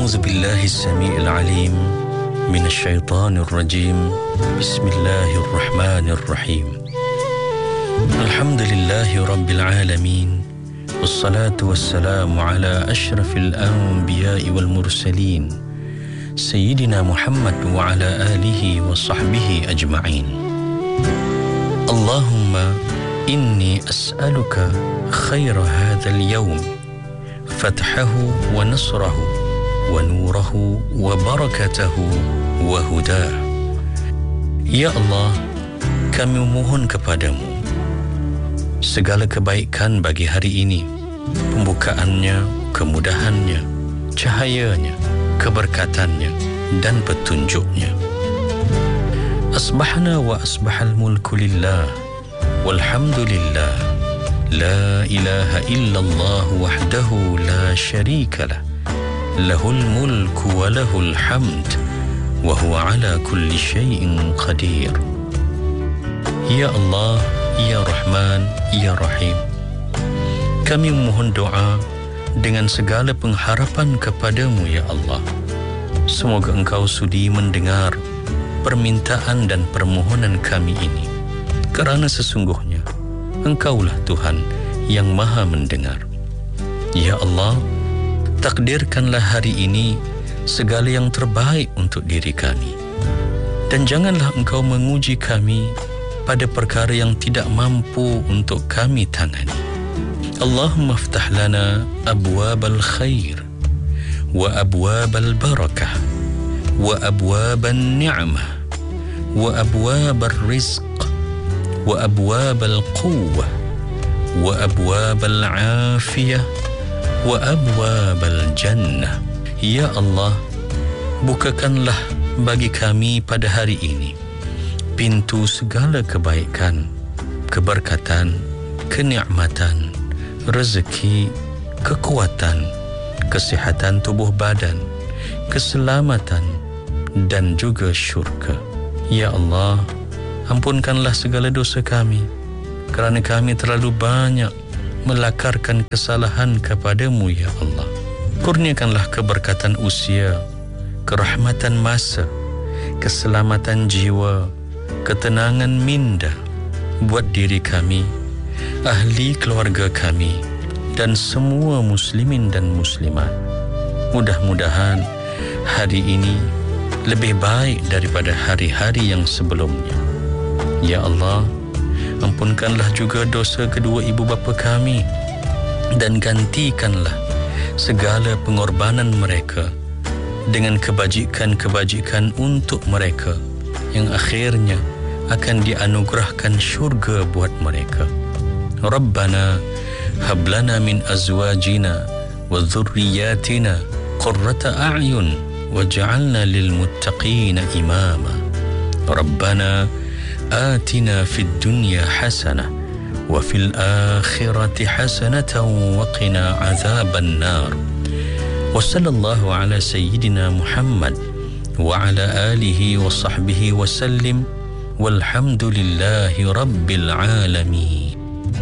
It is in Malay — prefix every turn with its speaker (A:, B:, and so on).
A: أعوذ بالله السميع العليم من الشيطان الرجيم. بسم الله الرحمن الرحيم. الحمد لله رب العالمين، والصلاة والسلام على أشرف الأنبياء والمرسلين سيدنا محمد وعلى آله وصحبه أجمعين. اللهم إني أسألك خير هذا اليوم، فتحه ونصره ونوره وبركته وهداه. Ya Allah, kami memohon kepadamu segala kebaikan bagi hari ini, pembukaannya, kemudahannya, cahayanya, keberkatannya dan petunjuknya. Asbahna wa asbahal mulku lillah walhamdulillah, la ilaha illallah wahdahu la syarika lah, lahul mulku wa lahul hamd wa huwa ala kulli syai'in qadir. Ya Allah, Ya Rahman, Ya Rahim, kami memohon doa dengan segala pengharapan kepadamu, Ya Allah. Semoga Engkau sudi mendengar permintaan dan permohonan kami ini, kerana sesungguhnya Engkaulah Tuhan yang maha mendengar. Ya Allah, takdirkanlah hari ini segala yang terbaik untuk diri kami, dan janganlah Engkau menguji kami pada perkara yang tidak mampu untuk kami tangani. Allahumma aftah lana abwabal khair wa abwabal barakah wa abwaban ni'mah wa abwabal rizq wa abwabal quwwah wa abwabal afiyah wa abwabal jannah. Ya Allah, bukakanlah bagi kami pada hari ini pintu segala kebaikan, keberkatan, kenikmatan, rezeki, kekuatan, kesihatan tubuh badan, keselamatan dan juga syurga. Ya Allah, ampunkanlah segala dosa kami, kerana kami terlalu banyak melakarkan kesalahan kepadamu, Ya Allah. Kurniakanlah keberkatan usia, kerahmatan masa, keselamatan jiwa, ketenangan minda buat diri kami, ahli keluarga kami dan semua muslimin dan muslimat. Mudah-mudahan hari ini lebih baik daripada hari-hari yang sebelumnya. Ya Allah, ampunkanlah juga dosa kedua ibu bapa kami, dan gantikanlah segala pengorbanan mereka dengan kebajikan-kebajikan untuk mereka yang akhirnya akan dianugerahkan syurga buat mereka. Rabbana hablana min azwajina wa dhurriyyatina qurrata a'yun waj'alna lil muttaqina imama. Rabbana آتنا في الدنيا حسنة وفي الآخرة حسنة وقنا عذاب النار. وصلى الله على سيدنا محمد وعلى آله وصحبه وسلم والحمد لله رب العالمين.